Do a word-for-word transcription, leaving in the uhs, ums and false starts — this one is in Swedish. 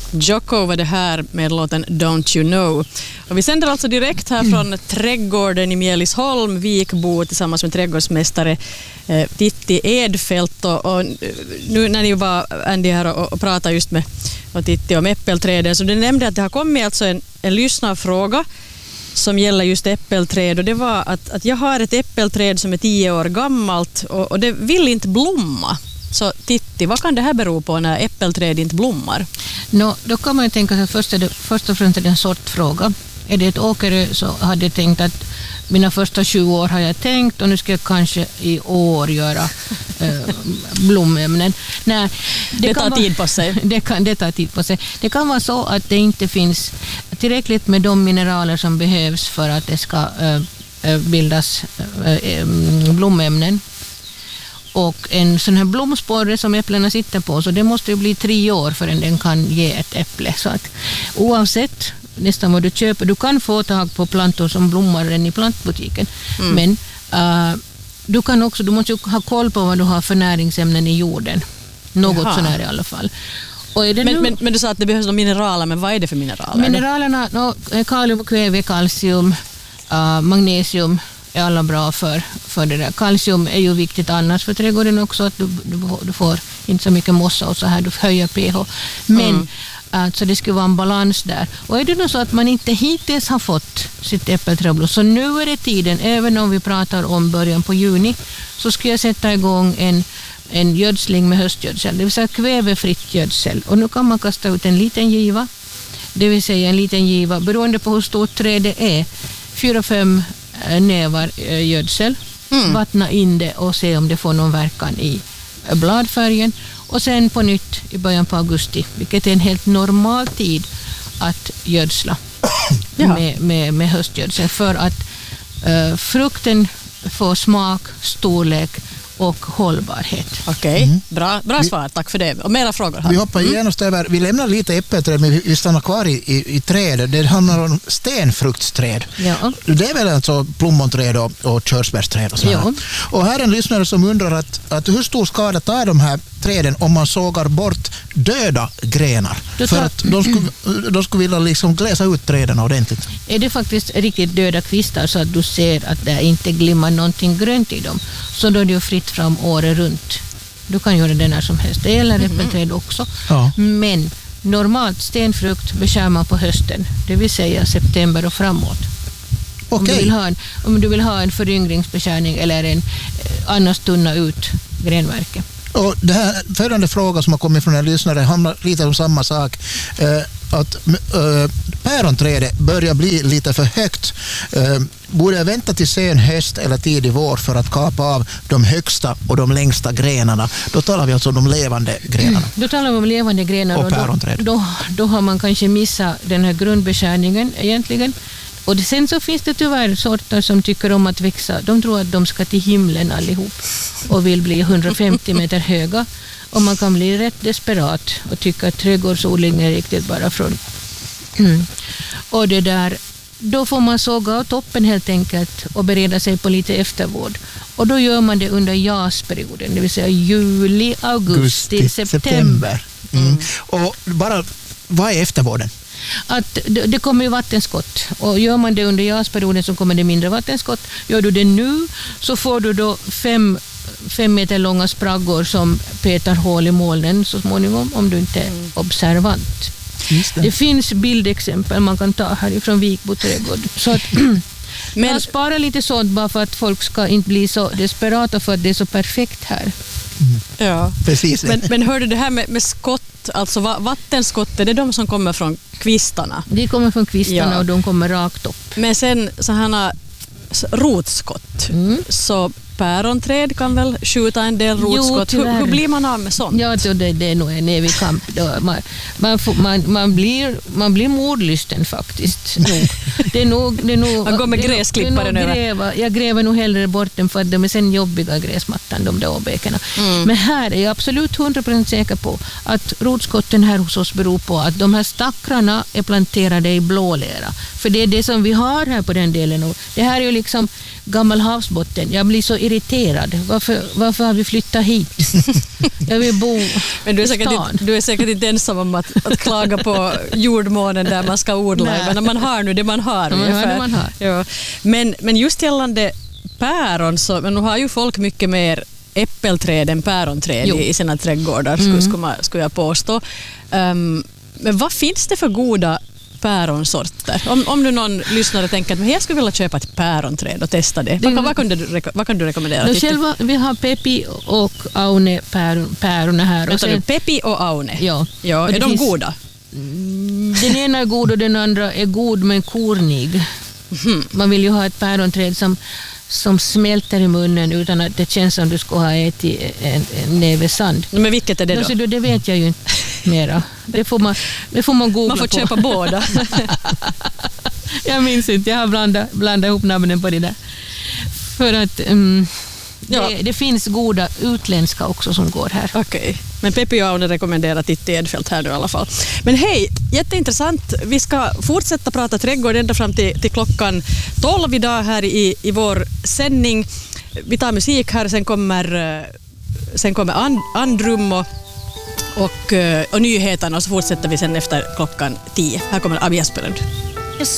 Jocko var det här med låten Don't You Know. Och vi sänder alltså direkt här från mm. trädgården i Mjälisholm, Vikbo, tillsammans med trädgårdsmästare eh, Titti Edfeldt. Och, och nu när ni var Andy här och, och pratade just med och Titti om äppelträden, så du nämnde att det har kommit alltså en, en lyssnarfråga som gäller just äppelträd, och det var att, att jag har ett äppelträd som är tio år gammalt och, och det vill inte blomma. Så Titti, vad kan det här bero på när äppelträd inte blommar? No, då kan man ju tänka sig först, är det, först och främst är det en sortfråga. Är det ett åker så hade jag tänkt att mina första tjugo år har jag tänkt och nu ska jag kanske i år göra eh, blomämnen. Nej, det, det tar tid på sig. Det, kan, det tar tid på sig. Det kan vara så att det inte finns tillräckligt med de mineraler som behövs för att det ska eh, bildas eh, blomämnen. Och en sån här blomsporre som äpplena sitter på, så det måste ju bli tre år förrän den kan ge ett äpple. Så att oavsett nästan vad du köper, du kan få tag på plantor som blommar redan i plantbutiken. Mm. Men uh, du kan också, du måste ju ha koll på vad du har för näringsämnen i jorden. Något Jaha. sånär i alla fall. Och är det men, nu, men, men du sa att det behövs några mineraler, men vad är det för mineraler? Mineralerna, no, kalium, kväve, kalcium, uh, magnesium är alla bra för, för det där. Kalcium är ju viktigt annars för trädgården också, att du, du, du får inte så mycket mossa och så här, du höjer pH. Men mm. alltså det skulle vara en balans där. Och är det nu så att man inte hittills har fått sitt äppelträd, så nu är det tiden, även om vi pratar om början på juni, så ska jag sätta igång en, en gödsling med höstgödsel, det vill säga kvävefritt gödsel. Och nu kan man kasta ut en liten giva, det vill säga en liten giva, beroende på hur stort träd det är, fyra fem nävar gödsel, mm. vattna in det och se om det får någon verkan i bladfärgen, och sen på nytt i början på augusti, vilket är en helt normal tid att gödsla med, med, med höstgödsel, för att uh, frukten får smak, storlek och hållbarhet. Okej, okay. mm. bra, bra svar, tack för det. Och mera frågor här. Vi hoppar genast över, vi lämnar lite äppelträd, men vi stannar kvar i, i, i träd. Det handlar om stenfruktsträd. Ja. Det är väl alltså plommonträd och, och körsbärsträd och så här. Och här är en lyssnare som undrar att, att hur stor skada tar de här träden om man sågar bort döda grenar? Tar... För att de skulle, de skulle vilja liksom gläsa ut träden ordentligt. Är det faktiskt riktigt döda kvistar så att du ser att det inte glimmar någonting grönt i dem, så då är det ju fritt fram året runt. Du kan göra det när som helst. Det gäller äppelträd också. Ja. Men normalt stenfrukt beskär man på hösten, det vill säga september och framåt. Okay. Om, du vill ha en, om du vill ha en föryngringsbeskärning eller en eh, annars tunna ut grenverke. Och det här följande fråga som har kommit från en lyssnare handlar lite om samma sak. Eh, att eh, päronträdet börjar bli lite för högt. Eh, borde jag vänta till sen höst eller tidig vår för att kapa av de högsta och de längsta grenarna? Då talar vi alltså om de levande grenarna. Mm, då talar vi om levande grenar och, och päronträd. Då, då, då har man kanske missat den här grundbeskärningen egentligen. Och sen så finns det tyvärr sorter som tycker om att växa. De tror att de ska till himlen allihop och vill bli hundrafemtio meter höga. Och man kan bli rätt desperat och tycka att trädgårdsodling är riktigt bara från... Mm. Och det där, då får man såga av toppen helt enkelt och bereda sig på lite eftervård. Och då gör man det under jasperioden, det vill säga juli, augusti, augusti september. september. Mm. Mm. Och bara, vad är eftervården? Att det, det kommer ju vattenskott, och gör man det under jasperioden så kommer det mindre vattenskott. Gör du det nu så får du då fem, fem meter långa spraggor som petar hål i molnen så småningom, om du inte är mm. observant. Det. det finns bildexempel man kan ta härifrån Vikbo trädgård. Så att men jag sparar lite sånt bara för att folk ska inte bli så desperata för att det är så perfekt här. Mm. Ja, precis. Men, men hörde det här med, med skott, alltså vattenskott, är det de som kommer från kvistarna? De kommer från kvistarna, ja. Och de kommer rakt upp. Men sen så här rotskott, mm. så päronträd kan väl skjuta en del rotskott. Jo, hur, hur blir man av med sånt? Ja, det, det är nog en evig kamp. Man, man, får, man, man, blir, man blir mordlysten faktiskt. Det är nog, det är nog, man går med gräsklipparen över. Jag gräver nog hellre bort dem för att de är sen jobbiga gräsmattan, de där åbäkarna. Mm. Men här är jag absolut hundra procent säker på att rotskotten här hos oss beror på att de här stackrarna är planterade i blålera. För det är det som vi har här på den delen. Och det här är ju liksom gammal havsbotten. Jag blir så irriterad. Varför, varför har vi flyttat hit? Jag vill bo Men du är, i säkert stan. inte, du är säkert inte ensam om att, att klaga på jordmånen där man ska odla. Nej. Men man har nu det man har. Ja, man har ungefär. det man har. Ja. Men, men just gällande päron så men nu har ju folk mycket mer äppelträd än päronträd Jo. i, i sina trädgårdar Mm. skulle, skulle, man, skulle jag påstå. Um, men vad finns det för goda päronsorter? Om, om du någon lyssnare tänker att men jag skulle vilja köpa ett päronträd och testa det. Vad, kan- vad, kan, du, reko- vad kan du rekommendera? No, Titti? själva, vi har Pepi och Aune päron, päron här. Och Vänta nu, sen, Pepi och Aune. ja, Ja, Och är det de finns- goda? Den ena är god och den andra är god men kornig. Mhm. Man vill ju ha ett päronträd som, som smälter i munnen utan att det känns som du ska ha ätit en, en näve sand. Men vilket är det No, då? så då, det vet jag ju inte mera. Det får man, det får man googla Man får på. köpa båda. Jag minns inte, jag har blandat, blandat ihop namnen på det där. För att um, Ja. det, det finns goda utländska också som går här. Okej, men Pepi och Aune rekommenderar Titti Edfeldt här nu i alla fall. Men hej, jätteintressant. Vi ska fortsätta prata trädgård ända fram till, till klockan tolv idag här i, i vår sändning. Vi tar musik här, sen kommer, eh, sen kommer and, Andrum och, och, eh, och nyheterna och så fortsätter vi sen efter klockan tio. Här kommer Abia Spelund.